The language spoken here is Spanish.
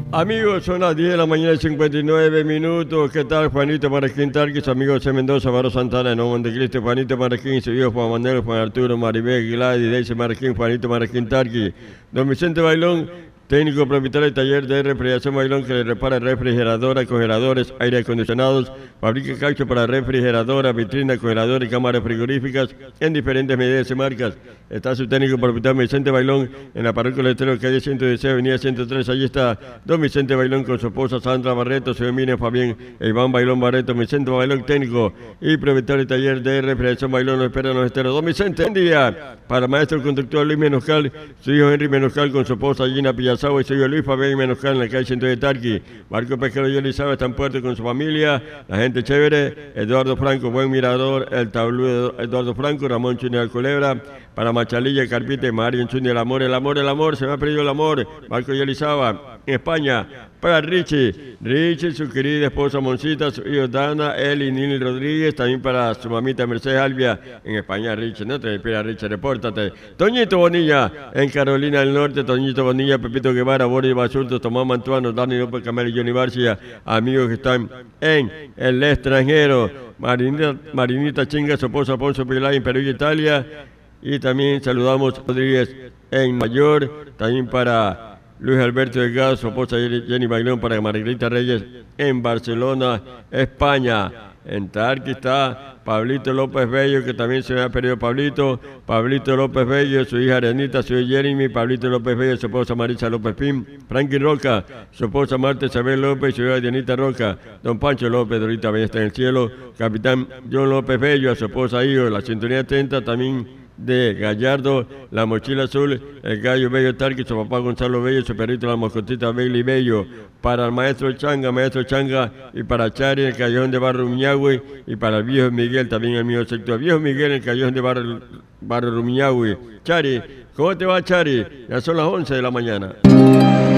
Amigos, son las 10 de la mañana y 59 minutos. ¿Qué tal, Juanito Marquín Tarquis, amigos de Mendoza, Barro Santana, en Montecristo, Juanito Marquín, seguido Juan Manuel, Juan Arturo, Maribel, Gladys, Deise Marquín, Juanito Marquín Tarquis, don Vicente Bailón, técnico propietario del taller de refrigeración Bailón, que le repara refrigeradoras, congeladores, aire acondicionados, fabrica caucho para refrigeradoras, vitrinas, congeladores y cámaras frigoríficas en diferentes medidas y marcas. Está su técnico propietario Vicente Bailón en la parroquia Letrero, calle 116, avenida 103. Allí está don Vicente Bailón con su esposa Sandra Barreto, señor Miriam Fabián e Iván Bailón Barreto. Vicente Bailón, técnico y propietario del taller de refrigeración Bailón, nos espera en los esteros. Don Vicente, buen día para el maestro conductor Luis Menoscal, su hijo Henry Menoscal con su esposa Gina Pillazao y su hijo Luis Fabián Menoscal en la calle 100 de Tarqui. Barco Pesquero y Elizabeth está en Puerto con su familia, la gente chévere. Eduardo Franco, buen mirador, el tablero Eduardo Franco, Ramón Junior Culebra, para Machalilla, Carpite, Mario Junior, el amor, se me ha perdido el amor. Barco y Elizabeth en España, para Richie, su querida esposa Moncita, su hijo Dana, Eli, Nini Rodríguez, también para su mamita Mercedes Albia, en España, Richie, no te esperas, Richie, repórtate. Toñito Bonilla, en Carolina del Norte, Toñito Bonilla, Pepito Guevara, Boris Basurto, Tomás Mantuano, Dani López Camel y Johnny Barcia, amigos que están en el extranjero, Marinita Chinga, su esposa Ponzo Pilay, en Perú y Italia, y también saludamos a Rodríguez en Nueva York, también para Luis Alberto Delgado, su esposa Jenny Bailón, para Margarita Reyes en Barcelona, España. En Tarqui está Pablito López Bello, que también se me ha perdido Pablito López Bello, su hija Arenita, su hijo Jeremy, Pablito López Bello, su esposa Marisa López Pim, Frankie Roca, su esposa Marta Isabel López, su hija Dianita Roca, don Pancho López, ahorita está en el cielo, capitán John López Bello, a su esposa Hijo, la sintonía 30, también de Gallardo, la mochila azul, el gallo Bello Tarqui, su papá Gonzalo Bello, su perrito la moscotita Bailey Bello, para el maestro Changa, y para Chari, el callejón de Barrio Rumiñahui, y para el viejo Miguel, también el mío sector. Viejo Miguel, el callejón de Barrio Rumiñahui. Chari, ¿cómo te va, Chari? Ya son las 11 de la mañana.